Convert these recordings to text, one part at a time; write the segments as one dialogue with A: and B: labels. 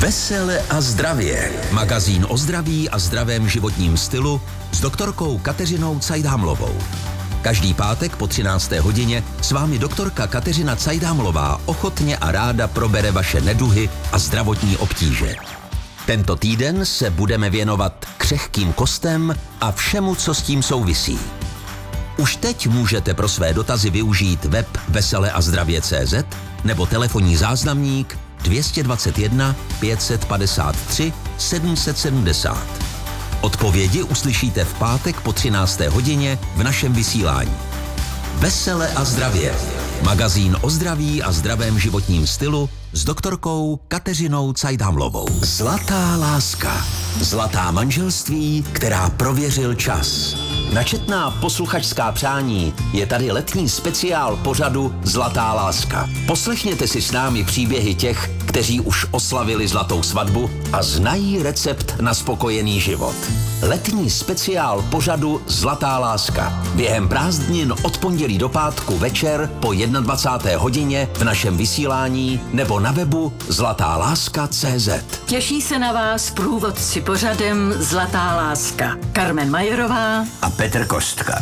A: Vesele a zdravě. Magazín o zdraví a zdravém životním stylu s doktorkou Kateřinou Cajdámlovou. Každý pátek po 13. hodině s vámi doktorka Kateřina Cajdámlová ochotně a ráda probere vaše neduhy a zdravotní obtíže. Tento týden se budeme věnovat křehkým kostem a všemu, co s tím souvisí. Už teď můžete pro své dotazy využít web veseleazdravě.cz nebo telefonní záznamník 221 553 770. Odpovědi uslyšíte v pátek po 13. hodině v našem vysílání. Vesele a zdravě. Magazín o zdraví a zdravém životním stylu s doktorkou Kateřinou Cajdámlovou. Zlatá láska. Zlatá manželství, která prověřil čas. Na četná posluchačská přání je tady letní speciál pořadu Zlatá láska. Poslechněte si s námi příběhy těch, kteří už oslavili zlatou svatbu a znají recept na spokojený život. Letní speciál pořadu Zlatá láska. Během prázdnin od pondělí do pátku večer po 21. hodině v našem vysílání nebo na webu zlatáláska.cz.
B: Těší se na vás průvodci pořadem Zlatá láska. Karmen Majerová
A: A Petr Kostka.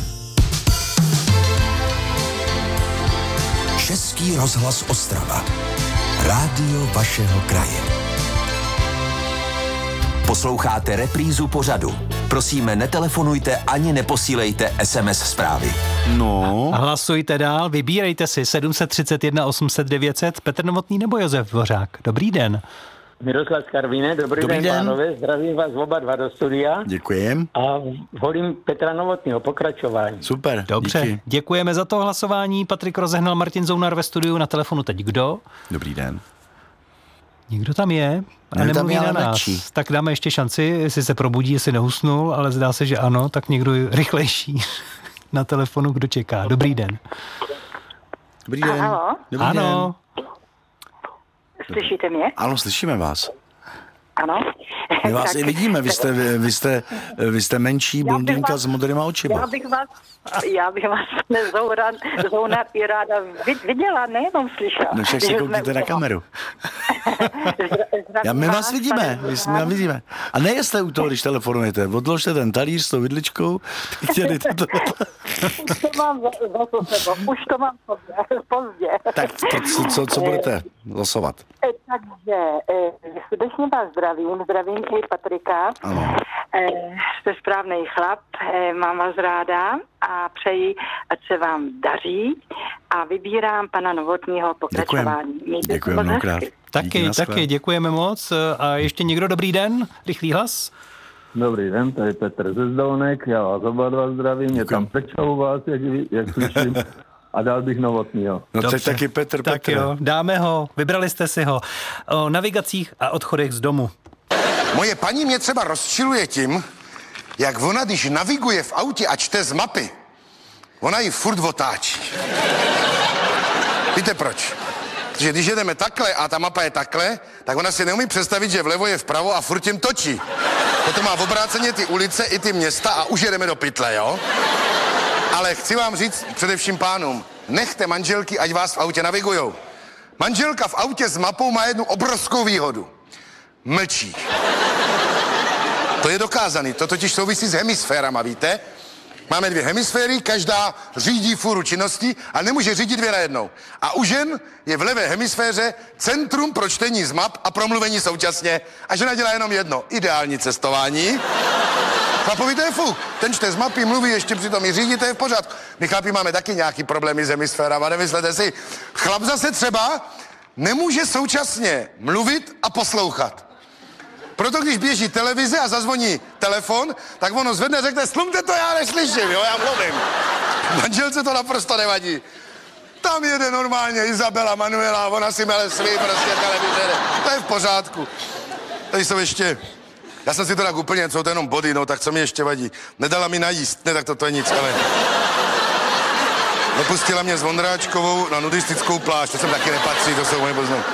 A: Český rozhlas Ostrava. Rádio vašeho kraje. Posloucháte reprízu pořadu. Prosíme, netelefonujte ani neposílejte SMS zprávy.
C: No.
D: Hlasujte dál, vybírejte si 731 800 900, Petr Novotný nebo Josef Dvořák. Dobrý den.
E: Miroslav z Karviné, dobrý den, pánové, zdravím vás oba dva do studia.
C: Děkujem.
E: A volím Petra Novotného, pokračování.
C: Super,
D: Dobře,
C: díky.
D: Děkujeme za to hlasování. Patrik rozehnal, Martin Zounar ve studiu, na telefonu teď kdo?
C: Dobrý den.
D: Někdo tam je a
C: Někdo tam
D: nemluví
C: je,
D: na
C: ale
D: nás.
C: mlčí.
D: Tak dáme ještě šanci, jestli se probudí, jestli neusnul, ale zdá se, že ano, tak někdo rychlejší na telefonu, kdo čeká. Dobrý den.
C: Dobrý den.
F: Halo?
C: Dobrý
D: Ano.
C: Den.
F: Slyšíte mě?
C: Ano, slyšíme vás.
F: Ano.
C: My vás
F: Tak,
C: i vidíme, vy jste menší blondýnka s modrýma očima.
F: Já bych vás Zounar i ráda viděla, nejenom slyšela.
C: No však si koukněte na kameru. My vás vidíme, my vás vidíme. A nejste u toho, když telefonujete. Odložte ten talíř s tou vidličkou.
F: Už to mám za sebou, už to mám pozdě.
C: Tak co budete losovat?
F: Takže srdečně vás zdravím i Patrika.
C: Ano.
F: Jste správnej chlap, mám vás ráda a přeji, ať se vám daří a vybírám pana Novotního pokračování.
C: Děkujeme mnohokrát.
D: Taky, děkujeme moc. A ještě někdo, dobrý den, rychlý hlas.
E: Dobrý den, tady Petr ze Zdolnek, já vás oba dva zdravím, je tam Peča u vás, jak slyším, a dal bych Novotního.
C: No tak taky Petr.
D: Tak jo, dáme ho, vybrali jste si ho. O navigacích a odchodech z domu.
G: Moje paní mě třeba rozčiluje tím, jak ona, když naviguje v autě a čte z mapy, ona ji furt otáčí. Víte proč? Protože když jedeme takhle a ta mapa je takhle, tak ona si neumí představit, že vlevo je vpravo a furt tím točí. Potom má v obráceně ty ulice i ty města a už jedeme do pytle, jo? Ale chci vám říct především pánům, nechte manželky, ať vás v autě navigujou. Manželka v autě s mapou má jednu obrovskou výhodu. Mlčí. To je dokázaný, to totiž souvisí s hemisférama, víte? Máme 2 hemisféry, každá řídí fůru činností a nemůže řídit 2 najednou. A u žen je v levé hemisféře centrum pro čtení z map a promluvení současně a žena dělá jenom jedno, ideální cestování. Chlapovi to je fuk, ten čte z mapy, mluví, ještě přitom i řídí, to je v pořádku. My chlapi máme taky nějaký problémy s hemisférama, nemyslete si. Chlap zase třeba nemůže současně mluvit a poslouchat. Proto když běží televize a zazvoní telefon, tak ono zvedne a řekne, slumte to, já neslyším, jo, já mluvím. Manželce to naprosto nevadí. Tam jede normálně Izabela, Manuela, ona si mele svý prostě televize, to je v pořádku. Tady jsou ještě, já jsem si to tak úplně, jsou to jenom body, no, tak co mi ještě vadí. Nedala mi najíst, ne, tak to je nic, ale... Nepustila mě s Vondráčkovou na nudistickou pláž, to sem taky nepatří, to jsou moje poznám.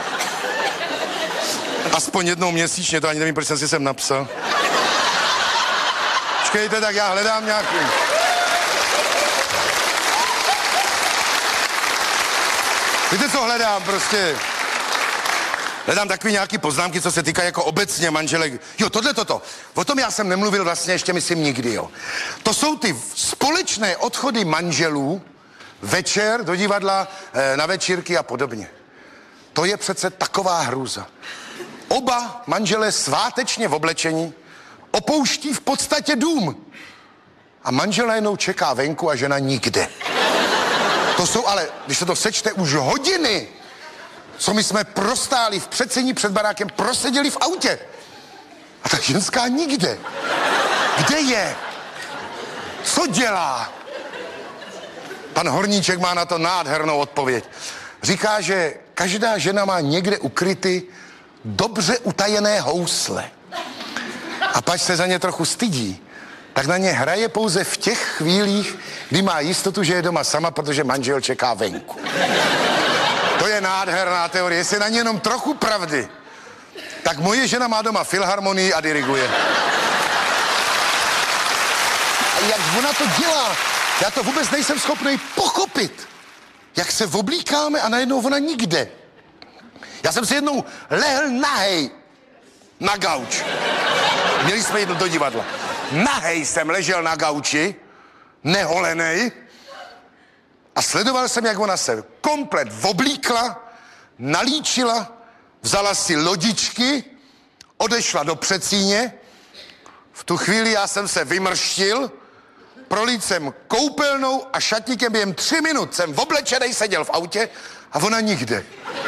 G: Aspoň jednou měsíčně, to ani nevím, proč jsem si sem napsal. Počkejte, tak já hledám nějaký. Víte, co hledám prostě? Hledám takový nějaký poznámky, co se týká jako obecně manželek. Jo, toto. O tom já jsem nemluvil vlastně ještě, myslím, nikdy, jo. To jsou ty společné odchody manželů večer do divadla, na večírky a podobně. To je přece taková hrůza. Oba manželé svátečně v oblečení opouští v podstatě dům. A manžel najednou čeká venku a žena nikde. To jsou ale, když se to sečte, už hodiny, co my jsme prostáli v předsení před barákem, proseděli v autě. A ta ženská nikde. Kde je? Co dělá? Pan Horníček má na to nádhernou odpověď. Říká, že každá žena má někde ukryty dobře utajené housle. A pač se za ně trochu stydí, tak na ně hraje pouze v těch chvílích, kdy má jistotu, že je doma sama, protože manžel čeká venku. To je nádherná teorie. Jestli na ně jenom trochu pravdy, tak moje žena má doma filharmonii a diriguje. A jak ona to dělá, já to vůbec nejsem schopný pochopit. Jak se oblíkáme a najednou ona nikde. Já jsem si jednou lehl nahej na gauč. Měli jsme jít do divadla. Nahej jsem ležel na gauči, neholenej, a sledoval jsem, jak ona se komplet oblíkla, nalíčila, vzala si lodičky, odešla do předsíně. V tu chvíli já jsem se vymrštil, prolít jsem koupelnou a šatníkem během 3 minut jsem oblečenej seděl v autě a ona nikde.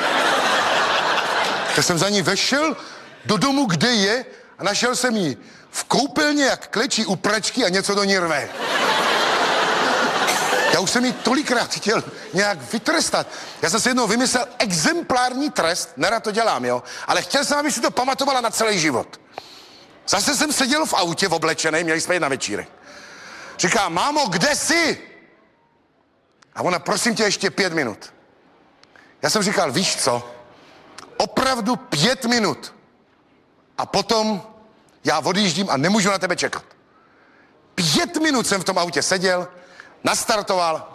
G: Tak jsem za ní vešel do domu, kde je, a našel jsem ji v koupelně, jak klečí u pračky a něco do ní rve. Já už jsem ji tolikrát chtěl nějak vytrestat. Já jsem si jednou vymyslel exemplární trest, nerad to dělám, jo, ale chtěl jsem, aby si to pamatovala na celý život. Zase jsem seděl v autě oblečenej, měli jsme jít na večírek. Říká, mámo, kde jsi? A ona, prosím tě, ještě 5 minut. Já jsem říkal, víš co? Opravdu 5 minut. A potom já odjíždím a nemůžu na tebe čekat. 5 minut jsem v tom autě seděl, nastartoval,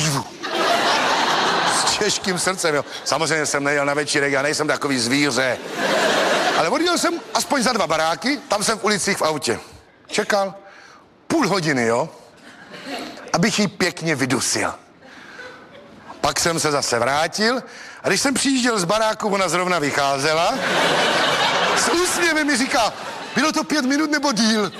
G: s těžkým srdcem, jo. Samozřejmě jsem nejel na večírek, já nejsem takový zvíře. Ale odjel jsem aspoň za 2 baráky, tam jsem v ulicích v autě. Čekal půl hodiny, jo, abych ji pěkně vydusil. Pak jsem se zase vrátil a když jsem přijížděl z baráku, ona zrovna vycházela, s úsměvem mi říká, bylo to 5 minut nebo díl?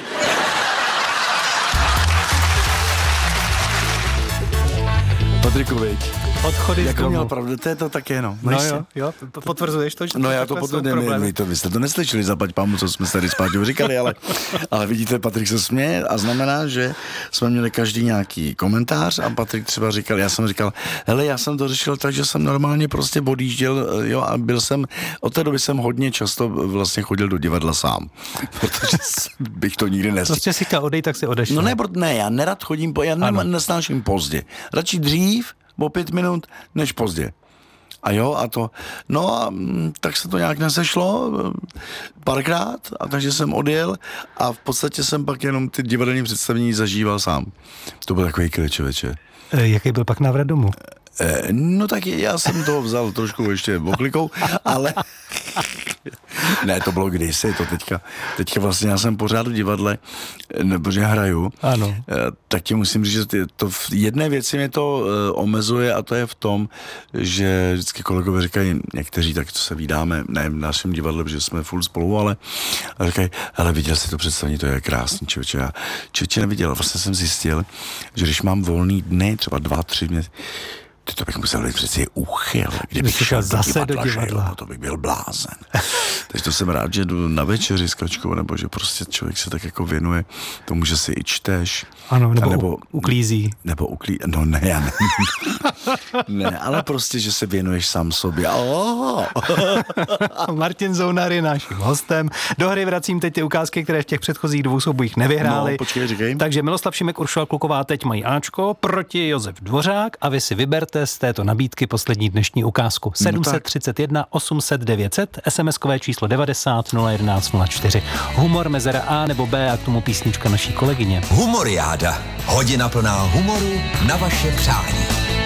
C: Patriku, viď?
D: Odchody z
C: jako
D: domu.
C: měl pravdu, to je to také, no.
D: No jo, potvrzuješ to, že
C: no
D: to
C: já to potvrzuji, vy jste to neslyšeli, zaplať pámu, co jsme tady s Páťou říkali, ale vidíte, Patrik se směje a znamená, že jsme měli každý nějaký komentář a Patrik třeba říkal, já jsem říkal, hele, já jsem to řešil tak, že jsem normálně prostě odjížděl, jo, a byl jsem, od té doby jsem hodně často vlastně chodil do divadla sám, protože bych to nikdy nestihl.
D: Prostě si chtěl odejít, tak si odešel.
C: No ne, já nerad chodím, já nesnáším pozdě. Radši dřív, o 5 minut, než pozdě. A jo, a to, no a tak se to nějak nesešlo párkrát, a takže jsem odjel a v podstatě jsem pak jenom ty divadelní představení zažíval sám. To byl takový klič večer.
D: Jaký byl pak návrat domů?
C: No tak já jsem toho vzal trošku ještě oklikou, ale ne, to bylo kdysi, to teďka vlastně já jsem pořád v divadle, protože hraju, ano. Tak ti musím říct, že to v jedné věci mě to omezuje a to je v tom, že vždycky kolegové říkají, někteří tak, co se vídáme, ne v našem divadle, protože jsme furt spolu, ale říkají, hele, viděl jsi to představení, to je krásný, člověče. Já člověče neviděl, vlastně jsem zjistil, že když mám volný dny, třeba 2-3 měsíce, to bych musel být přeci úchyl, kdybych šel zase do divadla. To bych byl blázen. Takže to jsem rád, že jdu na večeři s Kačkou, nebo že prostě člověk se tak jako věnuje tomu, že si i čteš.
D: Ano, nebo uklízí.
C: No ne, já ne. Ne, ale prostě, že se věnuješ sám sobě.
D: Martin Zounar je naším hostem. Do hry vracím teď ty ukázky, které v těch předchozích 2 soubojích nevyhráli.
C: No, počkej, říkej.
D: Takže Miloslav Šimek, Uršula Kluková teď mají Ačko, proti Josef Dvořák a vy si vyberte z této nabídky poslední dnešní ukázku. 731 800 900, SMS-kové číslo 90 011 04. Humor, mezera A nebo B a k tomu písnička naší kolegyně.
A: Humoriáda. Hodina plná humoru na vaše přání.